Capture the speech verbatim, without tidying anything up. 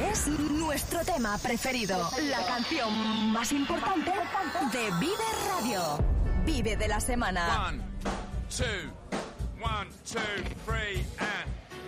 es nuestro tema preferido, la canción más importante de Vive Radio. Vive de la semana. One, two, one, two, three.